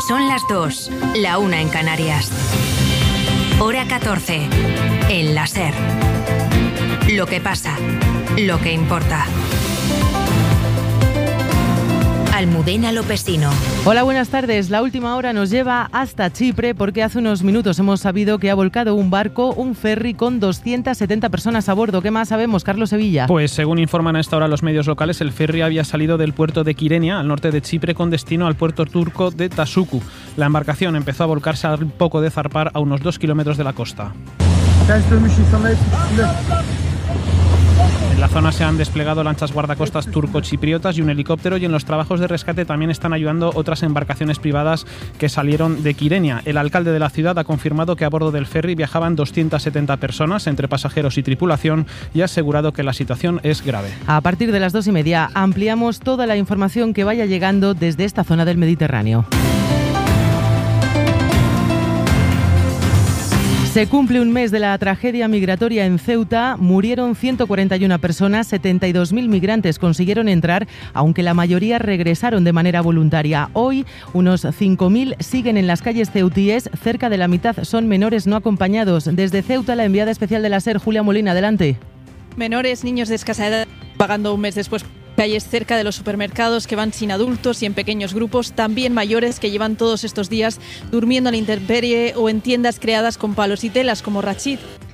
Son las 2, la 1 en Canarias. Hora 14, en la SER. Lo que pasa, lo que importa. Almudena Lopesino. Hola, buenas tardes. La última hora nos lleva hasta Chipre porque hace unos minutos hemos sabido que ha volcado un barco, un ferry con 270 personas a bordo. ¿Qué más sabemos, Carlos Sevilla? Pues según informan a esta hora los medios locales, el ferry había salido del puerto de Kyrenia, al norte de Chipre, con destino al puerto turco de Tasuku. La embarcación empezó a volcarse al poco de zarpar a unos 2 kilómetros de la costa. En la zona se han desplegado lanchas guardacostas turco-chipriotas y un helicóptero, y en los trabajos de rescate también están ayudando otras embarcaciones privadas que salieron de Kyrenia. El alcalde de la ciudad ha confirmado que a bordo del ferry viajaban 270 personas, entre pasajeros y tripulación, y ha asegurado que la situación es grave. A partir de las 2:30 ampliamos toda la información que vaya llegando desde esta zona del Mediterráneo. Se cumple un mes de la tragedia migratoria en Ceuta. Murieron 141 personas, 72.000 migrantes consiguieron entrar, aunque la mayoría regresaron de manera voluntaria. Hoy, unos 5.000 siguen en las calles ceutíes. Cerca de la mitad son menores no acompañados. Desde Ceuta, la enviada especial de la SER, Julia Molina, adelante. Menores, niños de escasa edad, pagando un mes después. Calles cerca de los supermercados que van sin adultos y en pequeños grupos, también mayores que llevan todos estos días durmiendo a la intemperie o en tiendas creadas con palos y telas como Rachid.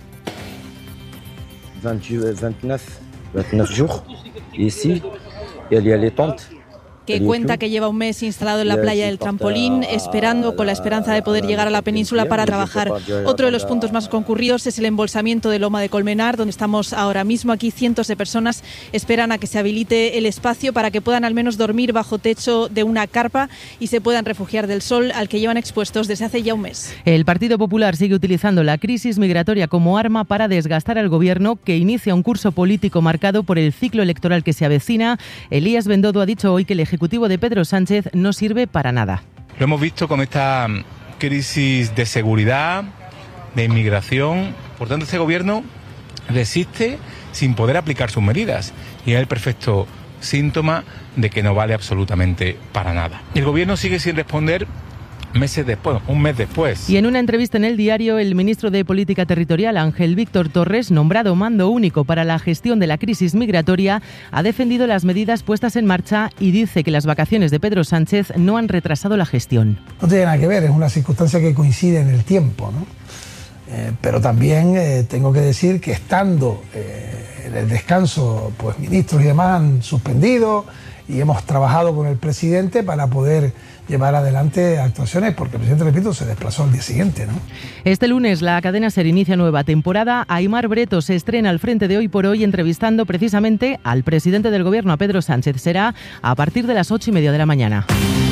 29 jours ici, il y a les tentes. Que cuenta que lleva un mes instalado en la playa del Trampolín, esperando con la esperanza de poder llegar a la península para trabajar. Otro de los puntos más concurridos es el embolsamiento de Loma de Colmenar, donde estamos ahora mismo. Aquí cientos de personas esperan a que se habilite el espacio para que puedan al menos dormir bajo techo de una carpa y se puedan refugiar del sol al que llevan expuestos desde hace ya un mes. El Partido Popular sigue utilizando la crisis migratoria como arma para desgastar al gobierno, que inicia un curso político marcado por el ciclo electoral que se avecina. Elías Bendodo ha dicho hoy que el Ejecutivo de Pedro Sánchez no sirve para nada. Lo hemos visto con esta crisis de seguridad, de inmigración. Por tanto, este gobierno resiste sin poder aplicar sus medidas y es el perfecto síntoma de que no vale absolutamente para nada. El gobierno sigue sin responder meses después, un mes después. Y en una entrevista en El Diario, el ministro de Política Territorial, Ángel Víctor Torres, nombrado mando único para la gestión de la crisis migratoria, ha defendido las medidas puestas en marcha y dice que las vacaciones de Pedro Sánchez no han retrasado la gestión. No tiene nada que ver, es una circunstancia que coincide en el tiempo, ¿no? Pero también tengo que decir que estando en el descanso, pues ministros y demás han suspendido y hemos trabajado con el presidente para poder llevar adelante actuaciones, porque el presidente, repito, se desplazó al día siguiente, ¿no? Este lunes la cadena SER inicia nueva temporada. Aimar Breto se estrena al frente de Hoy por Hoy, entrevistando precisamente al presidente del gobierno, a Pedro Sánchez. Será a partir de las 8:30 de la mañana.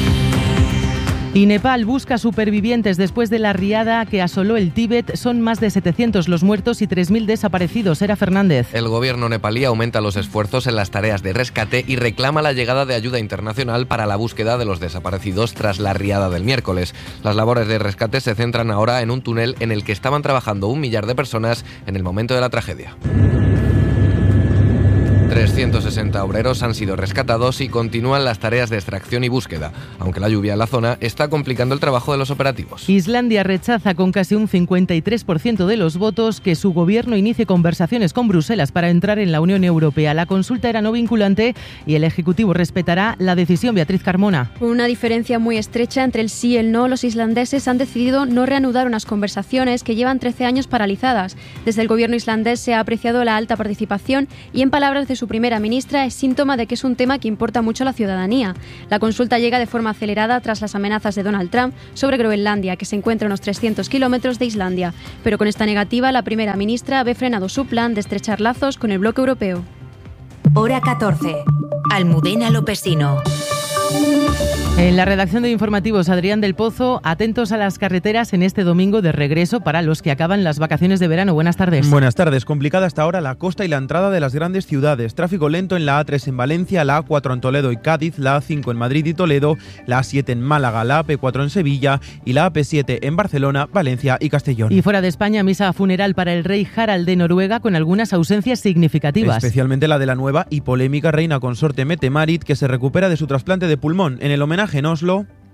Y Nepal busca supervivientes después de la riada que asoló el Tíbet. Son más de 700 los muertos y 3.000 desaparecidos. Era Fernández. El gobierno nepalí aumenta los esfuerzos en las tareas de rescate y reclama la llegada de ayuda internacional para la búsqueda de los desaparecidos tras la riada del miércoles. Las labores de rescate se centran ahora en un túnel en el que estaban trabajando 1 millar de personas en el momento de la tragedia. 360 obreros han sido rescatados y continúan las tareas de extracción y búsqueda, aunque la lluvia en la zona está complicando el trabajo de los operativos. Islandia rechaza con casi un 53% de los votos que su gobierno inicie conversaciones con Bruselas para entrar en la Unión Europea. La consulta era no vinculante y el Ejecutivo respetará la decisión. Beatriz Carmona. Con una diferencia muy estrecha entre el sí y el no, los islandeses han decidido no reanudar unas conversaciones que llevan 13 años paralizadas. Desde el gobierno islandés se ha apreciado la alta participación y, en palabras de su primera ministra, es síntoma de que es un tema que importa mucho a la ciudadanía. La consulta llega de forma acelerada tras las amenazas de Donald Trump sobre Groenlandia, que se encuentra a unos 300 kilómetros de Islandia. Pero con esta negativa, la primera ministra ve frenado su plan de estrechar lazos con el bloque europeo. Hora 14. Almudena Lopesino. En la redacción de Informativos, Adrián del Pozo, atentos a las carreteras en este domingo de regreso para los que acaban las vacaciones de verano. Buenas tardes. Buenas tardes. Complicada hasta ahora la costa y la entrada de las grandes ciudades. Tráfico lento en la A3 en Valencia, la A4 en Toledo y Cádiz, la A5 en Madrid y Toledo, la A7 en Málaga, la AP4 en Sevilla y la AP7 en Barcelona, Valencia y Castellón. Y fuera de España, misa funeral para el rey Harald de Noruega con algunas ausencias significativas. Especialmente la de la nueva y polémica reina consorte Mette-Marit, que se recupera de su trasplante de pulmón. En el homenaje en Oslo...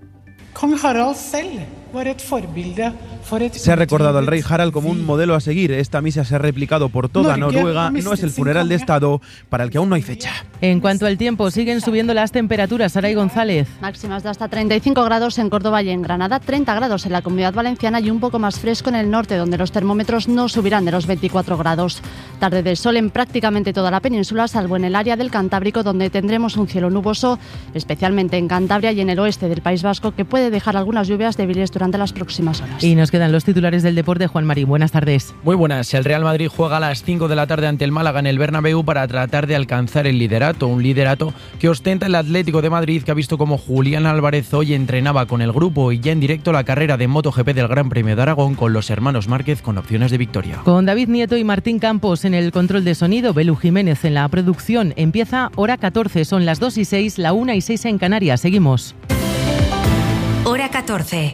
Se ha recordado al rey Harald como un modelo a seguir. Esta misa se ha replicado por toda Noruega. No es el funeral de Estado para el que aún no hay fecha. En cuanto al tiempo, siguen subiendo las temperaturas. Saray González. Máximas de hasta 35 grados en Córdoba y en Granada, 30 grados en la Comunidad Valenciana y un poco más fresco en el norte, donde los termómetros no subirán de los 24 grados. Tarde de sol en prácticamente toda la península, salvo en el área del Cantábrico, donde tendremos un cielo nuboso, especialmente en Cantabria y en el oeste del País Vasco, que puede dejar algunas lluvias débiles durante las próximas horas. Y nos quedan los titulares del deporte. Juan Marín, buenas tardes. Muy buenas. El Real Madrid juega a las 5 de la tarde ante el Málaga en el Bernabéu para tratar de alcanzar el liderato, un liderato que ostenta el Atlético de Madrid, que ha visto como Julián Álvarez hoy entrenaba con el grupo y ya en directo la carrera de MotoGP del Gran Premio de Aragón con los hermanos Márquez con opciones de victoria. Con David Nieto y Martín Campos en el control de sonido, Belu Jiménez en la producción. Empieza Hora 14, son las 2:06, la 1:06 en Canarias. Seguimos. Hora 14.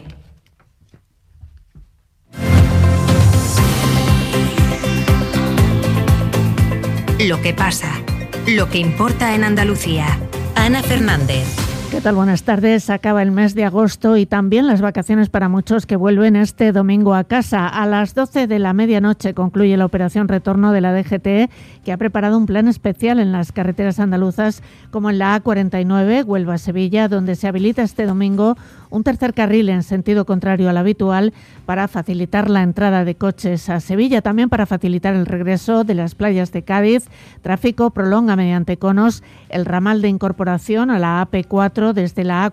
Lo que pasa, lo que importa en Andalucía. Ana Fernández. ¿Qué tal? Buenas tardes. Acaba el mes de agosto y también las vacaciones para muchos que vuelven este domingo a casa. A las 12 de la medianoche concluye la operación retorno de la DGT, que ha preparado un plan especial en las carreteras andaluzas, como en la A49 Huelva-Sevilla, donde se habilita este domingo un tercer carril en sentido contrario al habitual para facilitar la entrada de coches a Sevilla, también para facilitar el regreso de las playas de Cádiz. Tráfico prolonga mediante conos el ramal de incorporación a la AP4 desde la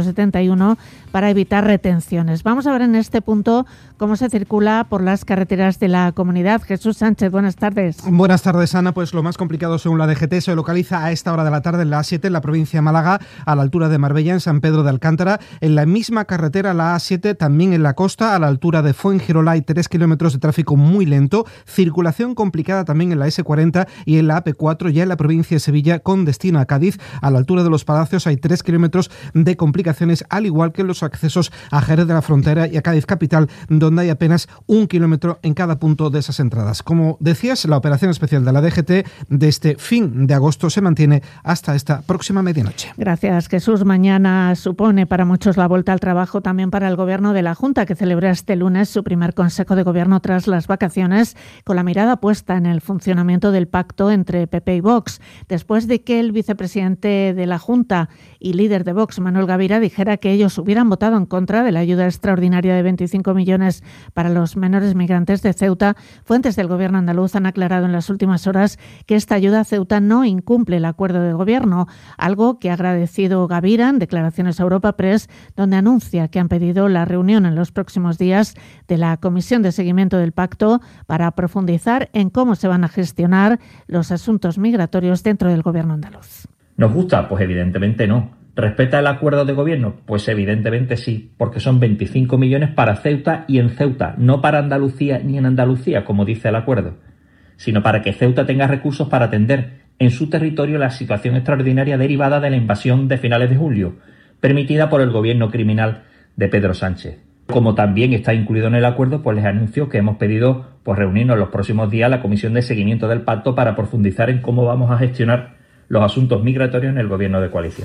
A471 para evitar retenciones. Vamos a ver en este punto cómo se circula por las carreteras de la comunidad. Jesús Sánchez, buenas tardes. Buenas tardes, Ana. Pues lo más complicado según la DGT se localiza a esta hora de la tarde en la A7 en la provincia de Málaga, a la altura de Marbella, en San Pedro de Alcántara. En la misma carretera, la A7, también en la costa, a la altura de Fuengirola, hay 3 kilómetros de tráfico muy lento. Circulación complicada también en la S40 y en la AP4, ya en la provincia de Sevilla, con destino a Cádiz. A la altura de Los Palacios hay 3 kilómetros de complicaciones, al igual que los accesos a Jerez de la Frontera y a Cádiz capital, donde hay apenas 1 kilómetro en cada punto de esas entradas. Como decías, la operación especial de la DGT de este fin de agosto se mantiene hasta esta próxima medianoche. Gracias, Jesús. Mañana supone para muchos la vuelta al trabajo, también para el Gobierno de la Junta, que celebra este lunes su primer Consejo de Gobierno tras las vacaciones, con la mirada puesta en el funcionamiento del pacto entre PP y Vox, después de que el vicepresidente de la Junta y líder de Vox, Manuel Gavira, dijera que ellos hubieran votado en contra de la ayuda extraordinaria de 25 millones para los menores migrantes de Ceuta. Fuentes del Gobierno andaluz han aclarado en las últimas horas que esta ayuda a Ceuta no incumple el acuerdo de gobierno, algo que ha agradecido Gavira en declaraciones a Europa Press, donde anuncia que han pedido la reunión en los próximos días de la Comisión de Seguimiento del Pacto para profundizar en cómo se van a gestionar los asuntos migratorios dentro del Gobierno andaluz. ¿Nos gusta? Pues evidentemente no. ¿Respeta el acuerdo de gobierno? Pues evidentemente sí, porque son 25 millones para Ceuta y en Ceuta, no para Andalucía ni en Andalucía, como dice el acuerdo, sino para que Ceuta tenga recursos para atender en su territorio la situación extraordinaria derivada de la invasión de finales de julio, permitida por el gobierno criminal de Pedro Sánchez. Como también está incluido en el acuerdo, pues les anuncio que hemos pedido reunirnos los próximos días a la Comisión de Seguimiento del Pacto para profundizar en cómo vamos a gestionar los asuntos migratorios en el gobierno de coalición.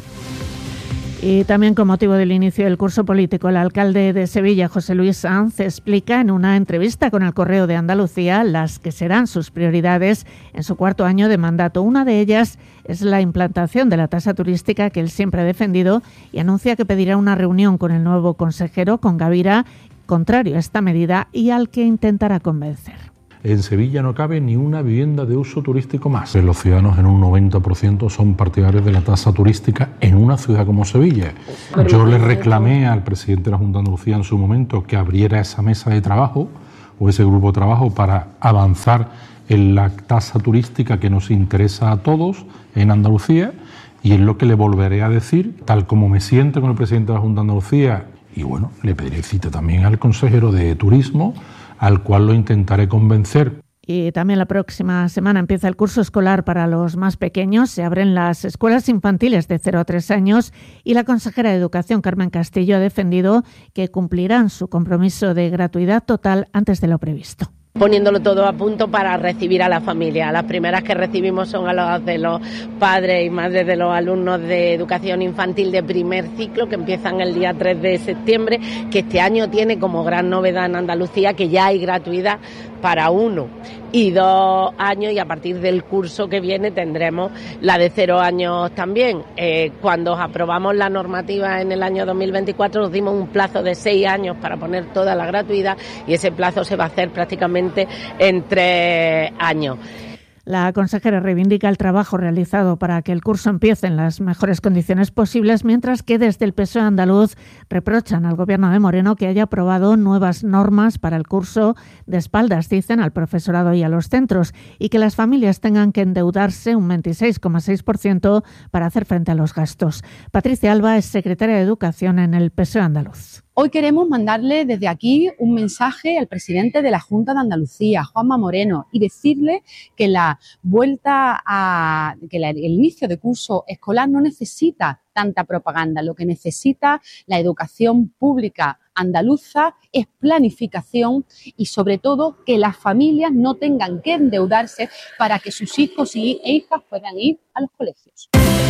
Y también con motivo del inicio del curso político, el alcalde de Sevilla, José Luis Sanz, explica en una entrevista con el Correo de Andalucía las que serán sus prioridades en su cuarto año de mandato. Una de ellas es la implantación de la tasa turística que él siempre ha defendido y anuncia que pedirá una reunión con el nuevo consejero, con Gavira, contrario a esta medida y al que intentará convencer. En Sevilla no cabe ni una vivienda de uso turístico más. Los ciudadanos en un 90% son partidarios de la tasa turística en una ciudad como Sevilla. Yo le reclamé al presidente de la Junta de Andalucía en su momento que abriera esa mesa de trabajo o ese grupo de trabajo para avanzar en la tasa turística que nos interesa a todos en Andalucía, y es lo que le volveré a decir, tal como me siento con el presidente de la Junta de Andalucía, y bueno, le pediré cita también al consejero de Turismo, al cual lo intentaré convencer. Y también la próxima semana empieza el curso escolar para los más pequeños. Se abren las escuelas infantiles de 0 a 3 años y la consejera de Educación, Carmen Castillo, ha defendido que cumplirán su compromiso de gratuidad total antes de lo previsto. Poniéndolo todo a punto para recibir a la familia. Las primeras que recibimos son a las de los padres y madres de los alumnos de educación infantil de primer ciclo, que empiezan el día 3 de septiembre, que este año tiene como gran novedad en Andalucía que ya hay gratuidad para 1 y 2 años, y a partir del curso que viene tendremos la de 0 años también. Cuando aprobamos la normativa en el año 2024 nos dimos un plazo de 6 años para poner toda la gratuidad, y ese plazo se va a hacer prácticamente en 3 años. La consejera reivindica el trabajo realizado para que el curso empiece en las mejores condiciones posibles, mientras que desde el PSOE andaluz reprochan al Gobierno de Moreno que haya aprobado nuevas normas para el curso de espaldas, dicen, al profesorado y a los centros, y que las familias tengan que endeudarse un 26,6% para hacer frente a los gastos. Patricia Alba es secretaria de Educación en el PSOE andaluz. Hoy queremos mandarle desde aquí un mensaje al presidente de la Junta de Andalucía, Juanma Moreno, y decirle que el inicio de curso escolar no necesita tanta propaganda. Lo que necesita la educación pública andaluza es planificación y, sobre todo, que las familias no tengan que endeudarse para que sus hijos e hijas puedan ir a los colegios.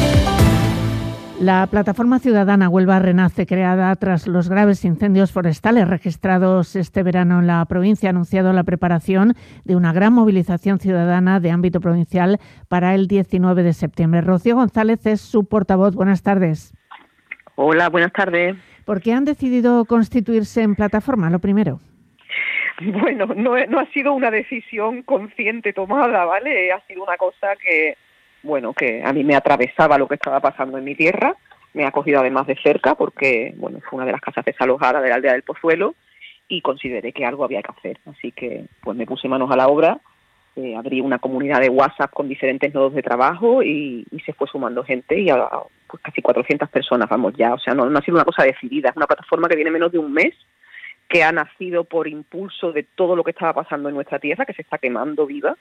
La plataforma ciudadana Huelva Renace, creada tras los graves incendios forestales registrados este verano en la provincia, ha anunciado la preparación de una gran movilización ciudadana de ámbito provincial para el 19 de septiembre. Rocío González es su portavoz. Buenas tardes. Hola, buenas tardes. ¿Por qué han decidido constituirse en plataforma, lo primero? Bueno, no ha sido una decisión consciente tomada, ¿vale? Ha sido una cosa que a mí me atravesaba lo que estaba pasando en mi tierra. Me ha cogido además de cerca porque, fue una de las casas desalojadas de la aldea del Pozuelo y consideré que algo había que hacer. Así que, me puse manos a la obra, abrí una comunidad de WhatsApp con diferentes nodos de trabajo y se fue sumando gente y ahora, casi 400 personas vamos ya. O sea, no ha sido una cosa decidida. Es una plataforma que viene menos de un mes, que ha nacido por impulso de todo lo que estaba pasando en nuestra tierra, que se está quemando viva.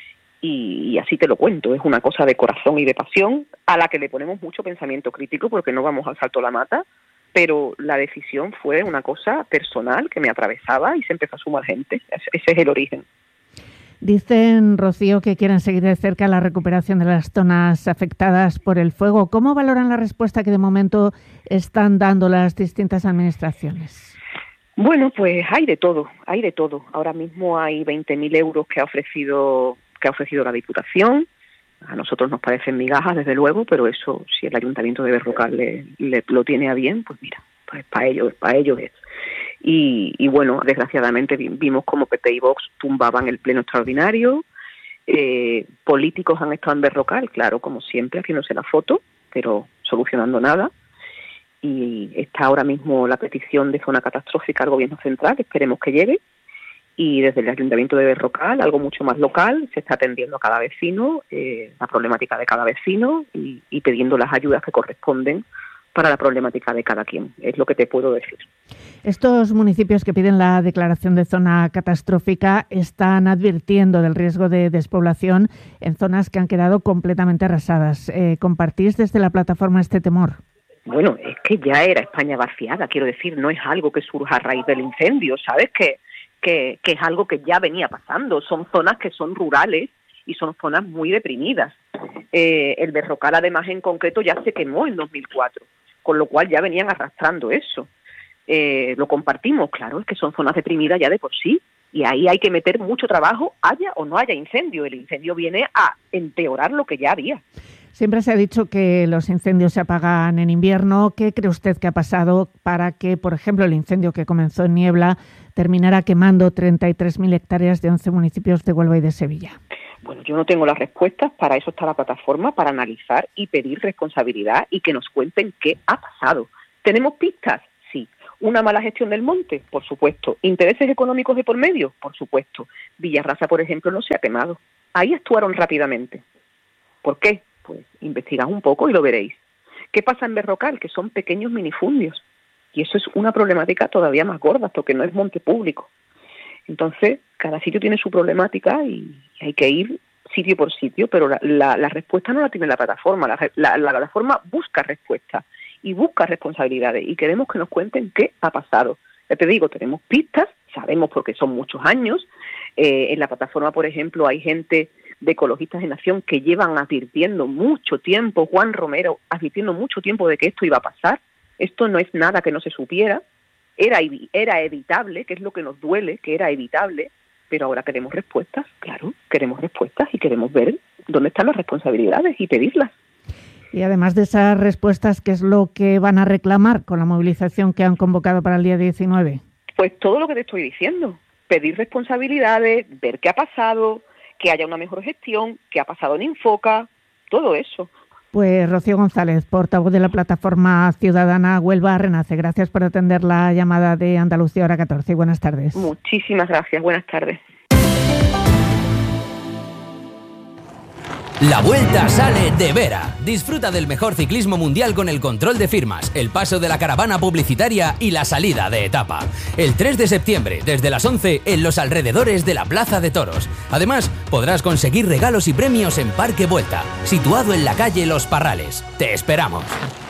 Y así te lo cuento, es una cosa de corazón y de pasión a la que le ponemos mucho pensamiento crítico porque no vamos al salto a la mata, pero la decisión fue una cosa personal que me atravesaba y se empezó a sumar gente. Ese es el origen. Dicen, Rocío, que quieren seguir de cerca la recuperación de las zonas afectadas por el fuego. ¿Cómo valoran la respuesta que de momento están dando las distintas administraciones? Bueno, pues hay de todo. Ahora mismo hay 20.000 euros que ha ofrecido la Diputación. A nosotros nos parecen migajas, desde luego, pero eso, si el Ayuntamiento de Berrocal le lo tiene a bien, pues mira, pues para ellos es. Y bueno, desgraciadamente vimos como PP y Vox tumbaban el pleno extraordinario. Políticos han estado en Berrocal, claro, como siempre, haciéndose la foto, pero solucionando nada. Y está ahora mismo la petición de zona catastrófica al Gobierno Central, esperemos que llegue. Y desde el Ayuntamiento de Berrocal, algo mucho más local, se está atendiendo a cada vecino, la problemática de cada vecino y pidiendo las ayudas que corresponden para la problemática de cada quien. Es lo que te puedo decir. Estos municipios que piden la declaración de zona catastrófica están advirtiendo del riesgo de despoblación en zonas que han quedado completamente arrasadas. ¿Compartís desde la plataforma este temor? Bueno, es que ya era España vaciada, quiero decir, no es algo que surja a raíz del incendio, ¿sabes? Que es algo que ya venía pasando. Son zonas que son rurales y son zonas muy deprimidas. El Berrocal, además, en concreto, ya se quemó en 2004, con lo cual ya venían arrastrando eso. Lo compartimos, claro, es que son zonas deprimidas ya de por sí, y ahí hay que meter mucho trabajo, haya o no haya incendio. El incendio viene a empeorar lo que ya había. Siempre se ha dicho que los incendios se apagan en invierno. ¿Qué cree usted que ha pasado para que, por ejemplo, el incendio que comenzó en Niebla terminara quemando 33.000 hectáreas de 11 municipios de Huelva y de Sevilla? Bueno, yo no tengo las respuestas, para eso está la plataforma, para analizar y pedir responsabilidad y que nos cuenten qué ha pasado. ¿Tenemos pistas? Sí. ¿Una mala gestión del monte? Por supuesto. ¿Intereses económicos de por medio? Por supuesto. Villarrasa, por ejemplo, no se ha quemado. Ahí actuaron rápidamente. ¿Por qué? Pues investigad un poco y lo veréis. ¿Qué pasa en Berrocal? Que son pequeños minifundios. Y eso es una problemática todavía más gorda, porque no es monte público. Entonces, cada sitio tiene su problemática y hay que ir sitio por sitio, pero la respuesta no la tiene la plataforma. La plataforma busca respuestas y busca responsabilidades y queremos que nos cuenten qué ha pasado. Ya te digo, tenemos pistas, sabemos porque son muchos años, En la plataforma, por ejemplo, hay gente de Ecologistas en Acción que llevan advirtiendo mucho tiempo, Juan Romero advirtiendo mucho tiempo de que esto iba a pasar. Esto no es nada que no se supiera, era evitable, que es lo que nos duele, que era evitable, pero ahora queremos respuestas, claro, queremos respuestas y queremos ver dónde están las responsabilidades y pedirlas. Y además de esas respuestas, ¿qué es lo que van a reclamar con la movilización que han convocado para el día 19? Pues todo lo que te estoy diciendo, pedir responsabilidades, ver qué ha pasado, que haya una mejor gestión, qué ha pasado en Infoca, todo eso. Pues Rocío González, portavoz de la plataforma ciudadana Huelva Renace, gracias por atender la llamada de Andalucía Hora 14 y buenas tardes. Muchísimas gracias, buenas tardes. La Vuelta sale de Vera. Disfruta del mejor ciclismo mundial con el control de firmas, el paso de la caravana publicitaria y la salida de etapa. El 3 de septiembre, desde las 11, en los alrededores de la Plaza de Toros. Además, podrás conseguir regalos y premios en Parque Vuelta, situado en la calle Los Parrales. ¡Te esperamos!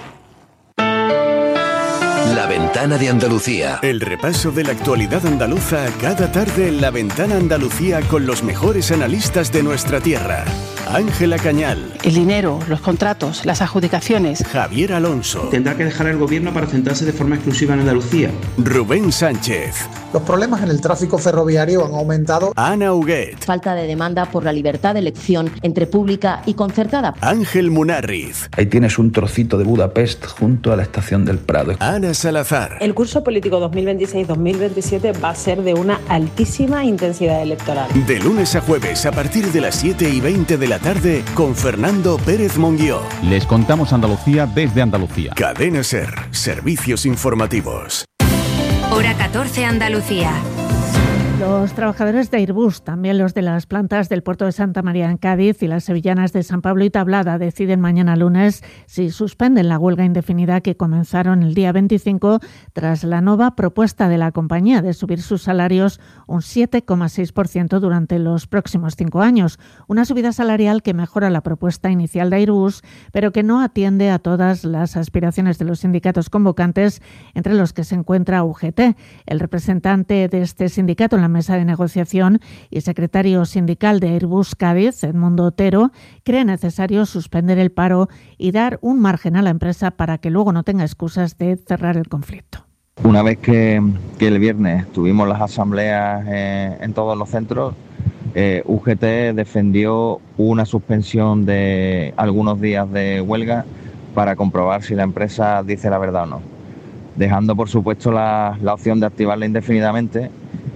La Ventana de Andalucía. El repaso de la actualidad andaluza cada tarde en La Ventana Andalucía con los mejores analistas de nuestra tierra. Ángela Cañal. El dinero, los contratos, las adjudicaciones. Javier Alonso. Tendrá que dejar el gobierno para centrarse de forma exclusiva en Andalucía. Rubén Sánchez. Los problemas en el tráfico ferroviario han aumentado. Ana Huguet. Falta de demanda por la libertad de elección entre pública y concertada. Ángel Munarriz. Ahí tienes un trocito de Budapest junto a la estación del Prado. Ana Salazar. El curso político 2026-2027 va a ser de una altísima intensidad electoral. De lunes a jueves a partir de las 7:20 de la tarde con Fernando Pérez Monguió. Les contamos Andalucía desde Andalucía. Cadena SER, servicios informativos. Hora 14 Andalucía. Los trabajadores de Airbus, también los de las plantas del puerto de Santa María en Cádiz y las sevillanas de San Pablo y Tablada, deciden mañana lunes si suspenden la huelga indefinida que comenzaron el día 25 tras la nueva propuesta de la compañía de subir sus salarios un 7,6% durante los próximos 5 años. Una subida salarial que mejora la propuesta inicial de Airbus, pero que no atiende a todas las aspiraciones de los sindicatos convocantes, entre los que se encuentra UGT. El representante de este sindicato en la mesa de negociación y secretario sindical de Airbus Cádiz, Edmundo Otero, cree necesario suspender el paro y dar un margen a la empresa para que luego no tenga excusas de cerrar el conflicto. Una vez que el viernes tuvimos las asambleas en todos los centros, UGT defendió una suspensión de algunos días de huelga para comprobar si la empresa dice la verdad o no, dejando por supuesto la opción de activarla indefinidamente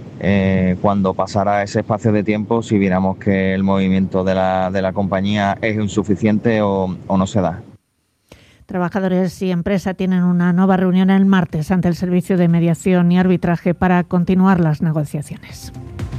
cuando pasara ese espacio de tiempo, si viéramos que el movimiento de la compañía es insuficiente o no se da. Trabajadores y empresa tienen una nueva reunión el martes ante el Servicio de Mediación y Arbitraje para continuar las negociaciones.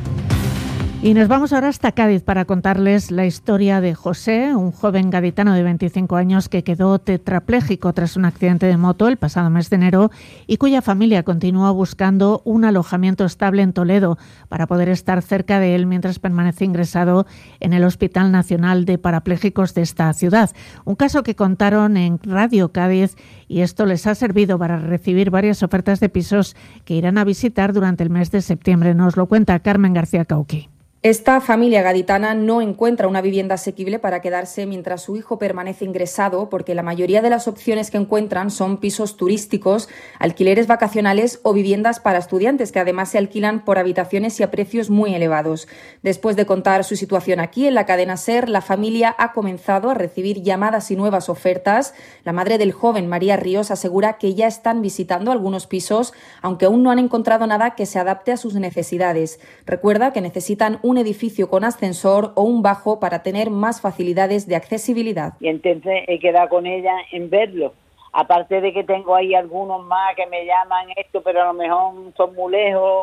Y nos vamos ahora hasta Cádiz para contarles la historia de José, un joven gaditano de 25 años que quedó tetrapléjico tras un accidente de moto el pasado mes de enero y cuya familia continúa buscando un alojamiento estable en Toledo para poder estar cerca de él mientras permanece ingresado en el Hospital Nacional de Parapléjicos de esta ciudad. Un caso que contaron en Radio Cádiz y esto les ha servido para recibir varias ofertas de pisos que irán a visitar durante el mes de septiembre. Nos lo cuenta Carmen García Cauqui. Esta familia gaditana no encuentra una vivienda asequible para quedarse mientras su hijo permanece ingresado, porque la mayoría de las opciones que encuentran son pisos turísticos, alquileres vacacionales o viviendas para estudiantes, que además se alquilan por habitaciones y a precios muy elevados. Después de contar su situación aquí en la cadena SER, la familia ha comenzado a recibir llamadas y nuevas ofertas. La madre del joven, María Ríos, asegura que ya están visitando algunos pisos, aunque aún no han encontrado nada que se adapte a sus necesidades. Recuerda que necesitan un edificio con ascensor o un bajo para tener más facilidades de accesibilidad. Y entonces he quedado con ella en verlo. Aparte de que tengo ahí algunos más que me llaman esto, pero a lo mejor son muy lejos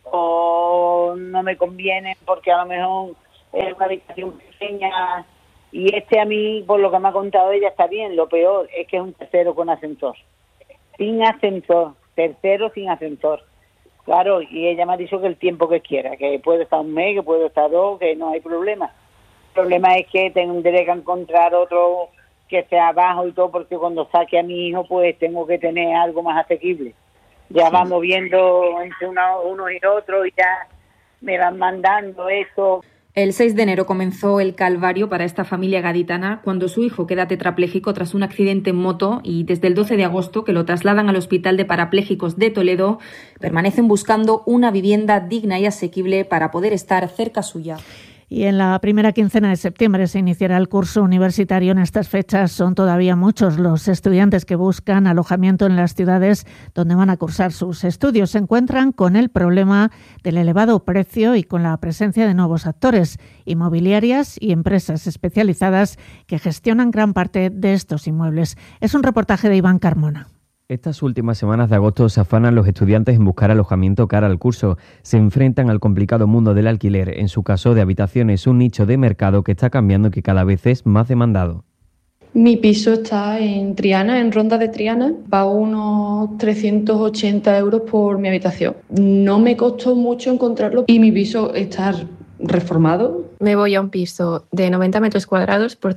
o no me convienen porque a lo mejor es una habitación pequeña. Y a mí, por lo que me ha contado ella, está bien. Lo peor es que es un tercero con ascensor. Sin ascensor. Tercero sin ascensor. Claro, y ella me ha dicho que el tiempo que quiera, que puede estar un mes, que puede estar 2, que no hay problema. El problema es que tendré que encontrar otro que esté abajo y todo, porque cuando saque a mi hijo, pues tengo que tener algo más asequible. Ya vamos viendo entre uno y otro y ya me van mandando eso. El 6 de enero comenzó el calvario para esta familia gaditana cuando su hijo queda tetrapléjico tras un accidente en moto y desde el 12 de agosto, que lo trasladan al Hospital de Parapléjicos de Toledo, permanecen buscando una vivienda digna y asequible para poder estar cerca suya. Y en la primera quincena de septiembre se iniciará el curso universitario. En estas fechas son todavía muchos los estudiantes que buscan alojamiento en las ciudades donde van a cursar sus estudios. Se encuentran con el problema del elevado precio y con la presencia de nuevos actores, inmobiliarias y empresas especializadas que gestionan gran parte de estos inmuebles. Es un reportaje de Iván Carmona. Estas últimas semanas de agosto se afanan los estudiantes en buscar alojamiento cara al curso. Se enfrentan al complicado mundo del alquiler, en su caso de habitaciones, un nicho de mercado que está cambiando y que cada vez es más demandado. Mi piso está en Triana, en Ronda de Triana. Pago unos 380 euros por mi habitación. No me costó mucho encontrarlo y mi piso está reformado. Me voy a un piso de 90 metros cuadrados por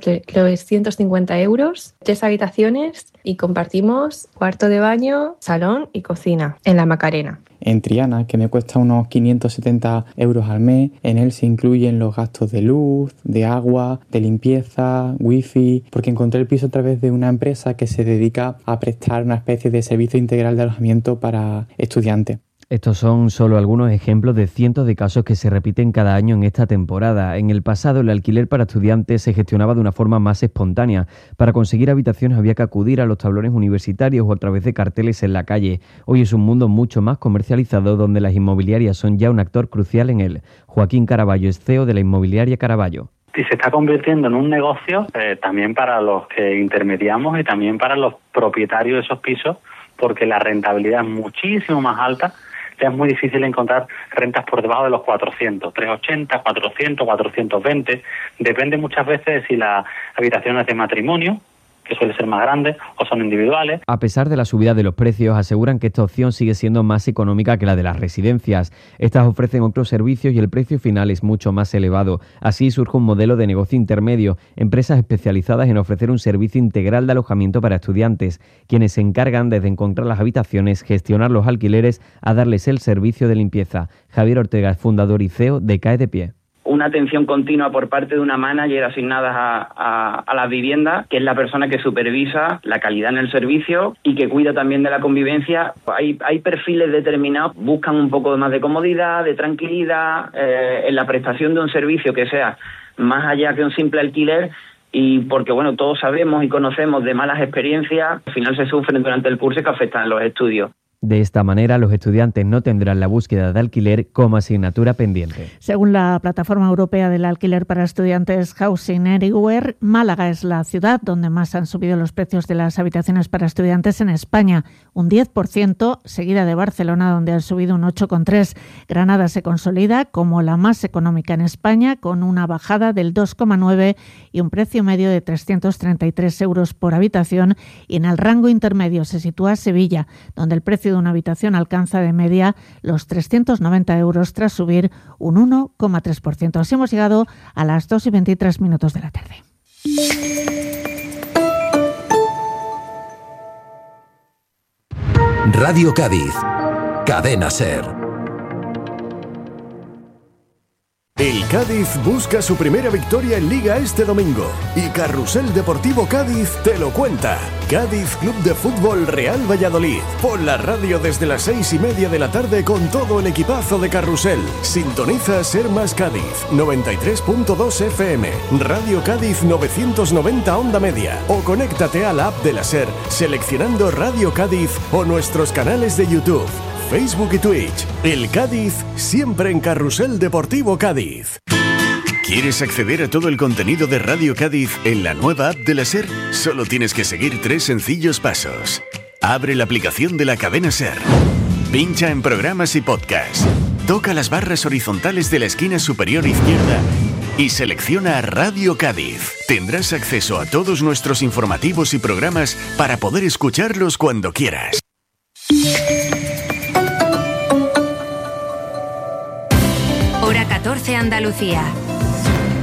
350 euros, 3 habitaciones y compartimos cuarto de baño, salón y cocina en la Macarena. En Triana, que me cuesta unos 570 euros al mes, en él se incluyen los gastos de luz, de agua, de limpieza, wifi, porque encontré el piso a través de una empresa que se dedica a prestar una especie de servicio integral de alojamiento para estudiantes. Estos son solo algunos ejemplos de cientos de casos que se repiten cada año en esta temporada. En el pasado, el alquiler para estudiantes se gestionaba de una forma más espontánea. Para conseguir habitaciones había que acudir a los tablones universitarios o a través de carteles en la calle. Hoy es un mundo mucho más comercializado donde las inmobiliarias son ya un actor crucial en él. Joaquín Caraballo es CEO de la inmobiliaria Caraballo. Y se está convirtiendo en un negocio también para los que intermediamos y también para los propietarios de esos pisos, porque la rentabilidad es muchísimo más alta. Es muy difícil encontrar rentas por debajo de los 400, 380, 400, 420. Depende muchas veces de si la habitación es de matrimonio, que suele ser más grande, o son individuales. A pesar de la subida de los precios, aseguran que esta opción sigue siendo más económica que la de las residencias. Estas ofrecen otros servicios y el precio final es mucho más elevado. Así surge un modelo de negocio intermedio, empresas especializadas en ofrecer un servicio integral de alojamiento para estudiantes, quienes se encargan desde encontrar las habitaciones, gestionar los alquileres, a darles el servicio de limpieza. Javier Ortega es fundador y CEO de CAE de Pie. Una atención continua por parte de una manager asignada a la vivienda, que es la persona que supervisa la calidad en el servicio y que cuida también de la convivencia. Hay perfiles determinados, buscan un poco más de comodidad, de tranquilidad, en la prestación de un servicio que sea más allá que un simple alquiler. Y porque, bueno, todos sabemos y conocemos de malas experiencias, al final se sufren durante el curso que afectan a los estudios. De esta manera, los estudiantes no tendrán la búsqueda de alquiler como asignatura pendiente. Según la Plataforma Europea del Alquiler para Estudiantes Housing Anywhere, Málaga es la ciudad donde más han subido los precios de las habitaciones para estudiantes en España, un 10%, seguida de Barcelona, donde han subido un 8,3%. Granada se consolida como la más económica en España, con una bajada del 2,9% y un precio medio de 333 euros por habitación. Y en el rango intermedio se sitúa Sevilla, donde el precio de una habitación alcanza de media los 390 euros tras subir un 1,3%. Así hemos llegado a las 2:23 de la tarde. Radio Cádiz, Cadena SER. El Cádiz busca su primera victoria en Liga este domingo y Carrusel Deportivo Cádiz te lo cuenta. Cádiz Club de Fútbol Real Valladolid. Pon la radio desde las 6:30 de la tarde con todo el equipazo de Carrusel. Sintoniza Ser Más Cádiz, 93.2 FM, Radio Cádiz 990 onda media o conéctate a la app de la SER seleccionando Radio Cádiz o nuestros canales de YouTube, Facebook y Twitch. El Cádiz siempre en Carrusel Deportivo Cádiz. ¿Quieres acceder a todo el contenido de Radio Cádiz en la nueva app de la SER? Solo tienes que seguir 3 sencillos pasos. Abre la aplicación de la cadena SER. Pincha en programas y podcasts. Toca las barras horizontales de la esquina superior izquierda y selecciona Radio Cádiz. Tendrás acceso a todos nuestros informativos y programas para poder escucharlos cuando quieras. Hora 14 Andalucía.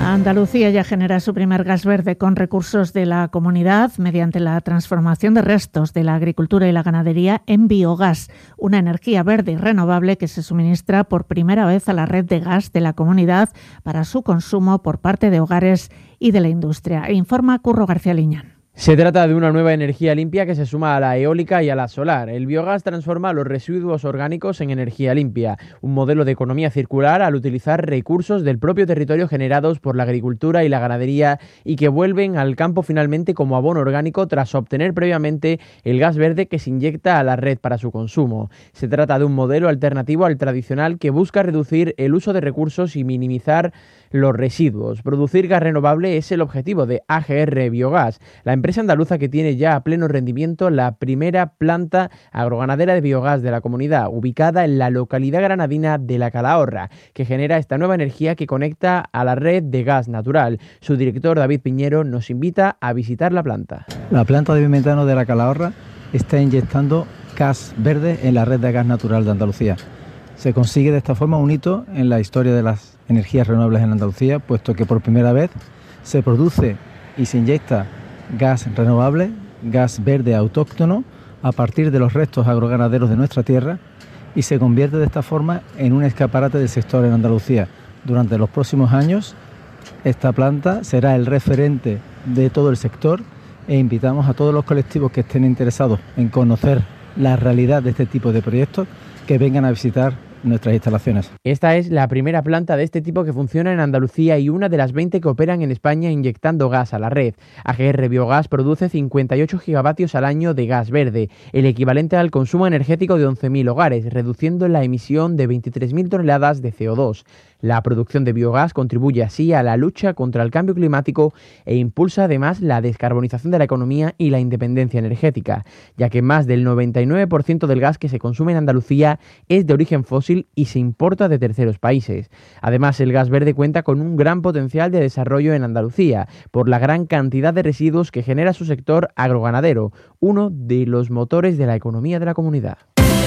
Andalucía ya genera su primer gas verde con recursos de la comunidad mediante la transformación de restos de la agricultura y la ganadería en biogás, una energía verde y renovable que se suministra por primera vez a la red de gas de la comunidad para su consumo por parte de hogares y de la industria. Informa Curro García Liñán. Se trata de una nueva energía limpia que se suma a la eólica y a la solar. El biogás transforma los residuos orgánicos en energía limpia, un modelo de economía circular al utilizar recursos del propio territorio generados por la agricultura y la ganadería y que vuelven al campo finalmente como abono orgánico tras obtener previamente el gas verde que se inyecta a la red para su consumo. Se trata de un modelo alternativo al tradicional que busca reducir el uso de recursos y minimizar los residuos. Producir gas renovable es el objetivo de AGR Biogás, la empresa andaluza que tiene ya a pleno rendimiento la primera planta agroganadera de biogás de la comunidad, ubicada en la localidad granadina de La Calahorra, que genera esta nueva energía que conecta a la red de gas natural. Su director, David Piñero, nos invita a visitar la planta. La planta de biometano de La Calahorra está inyectando gas verde en la red de gas natural de Andalucía. Se consigue de esta forma un hito en la historia de las energías renovables en Andalucía, puesto que por primera vez se produce y se inyecta gas renovable, gas verde autóctono, a partir de los restos agroganaderos de nuestra tierra y se convierte de esta forma en un escaparate del sector en Andalucía. Durante los próximos años, esta planta será el referente de todo el sector e invitamos a todos los colectivos que estén interesados en conocer la realidad de este tipo de proyectos que vengan a visitar nuestras instalaciones. Esta es la primera planta de este tipo que funciona en Andalucía y una de las 20 que operan en España inyectando gas a la red. AGR Biogás produce 58 gigavatios al año de gas verde, el equivalente al consumo energético de 11.000 hogares, reduciendo la emisión de 23.000 toneladas de CO2. La producción de biogás contribuye así a la lucha contra el cambio climático e impulsa además la descarbonización de la economía y la independencia energética, ya que más del 99% del gas que se consume en Andalucía es de origen fósil y se importa de terceros países. Además, el gas verde cuenta con un gran potencial de desarrollo en Andalucía por la gran cantidad de residuos que genera su sector agroganadero, uno de los motores de la economía de la comunidad.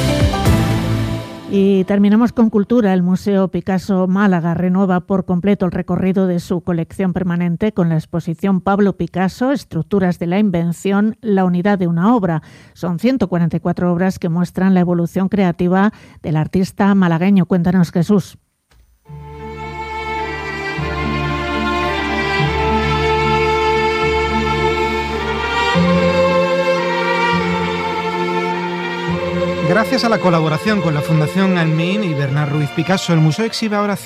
Y terminamos con cultura. El Museo Picasso Málaga renueva por completo el recorrido de su colección permanente con la exposición Pablo Picasso, Estructuras de la Invención, la unidad de una obra. Son 144 obras que muestran la evolución creativa del artista malagueño. Cuéntanos, Jesús. Gracias a la colaboración con la Fundación Almin y Bernard Ruiz Picasso, el museo exhibe ahora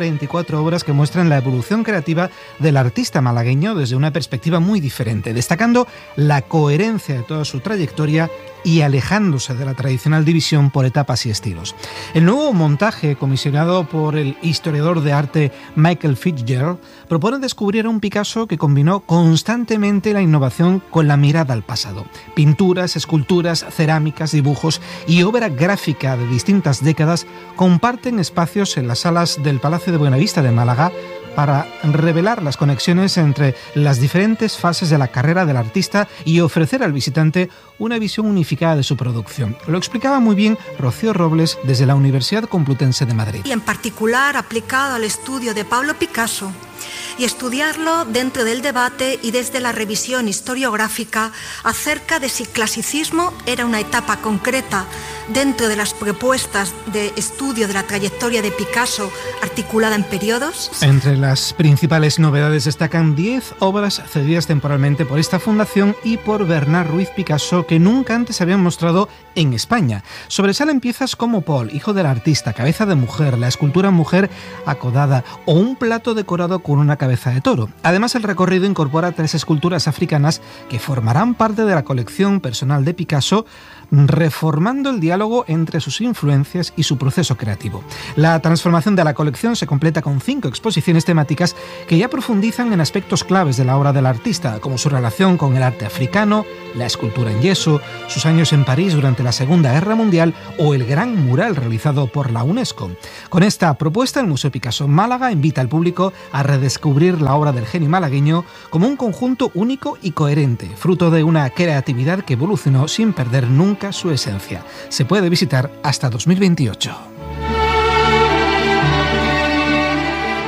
144 obras que muestran la evolución creativa del artista malagueño desde una perspectiva muy diferente, destacando la coherencia de toda su trayectoria y alejándose de la tradicional división por etapas y estilos. El nuevo montaje, comisionado por el historiador de arte Michael Fitzgerald, propone descubrir a un Picasso que combinó constantemente la innovación con la mirada al pasado. Pinturas, esculturas, cerámicas, dibujos y obra gráfica de distintas décadas comparten espacios en las salas del Palacio de Buenavista de Málaga para revelar las conexiones entre las diferentes fases de la carrera del artista y ofrecer al visitante una visión unificada de su producción. Lo explicaba muy bien Rocío Robles desde la Universidad Complutense de Madrid. Y en particular aplicado al estudio de Pablo Picasso y estudiarlo dentro del debate y desde la revisión historiográfica acerca de si clasicismo era una etapa concreta dentro de las propuestas de estudio de la trayectoria de Picasso articulada en periodos. Entre las principales novedades destacan 10 obras cedidas temporalmente por esta fundación y por Bernard Ruiz Picasso que nunca antes se habían mostrado en España. Sobresalen piezas como Paul, hijo del artista, cabeza de mujer, la escultura mujer acodada o un plato decorado con una cabeza de toro. Además, el recorrido incorpora 3 esculturas africanas que formarán parte de la colección personal de Picasso, reformando el diálogo entre sus influencias y su proceso creativo. La transformación de la colección se completa con 5 exposiciones temáticas que ya profundizan en aspectos claves de la obra del artista, como su relación con el arte africano, la escultura en yeso, sus años en París durante la Segunda Guerra Mundial o el gran mural realizado por la UNESCO. Con esta propuesta, el Museo Picasso Málaga invita al público a redescubrir la obra del genio malagueño como un conjunto único y coherente, fruto de una creatividad que evolucionó sin perder nunca su esencia. Se puede visitar hasta 2028.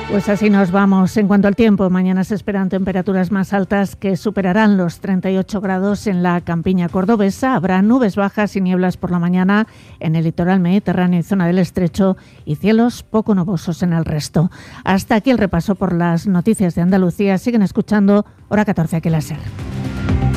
Pues así nos vamos. En cuanto al tiempo, mañana se esperan temperaturas más altas que superarán los 38 grados en la campiña cordobesa. Habrá nubes bajas y nieblas por la mañana en el litoral mediterráneo y zona del Estrecho y cielos poco nubosos en el resto. Hasta aquí el repaso por las noticias de Andalucía. Siguen escuchando Hora 14 aquí en la SER.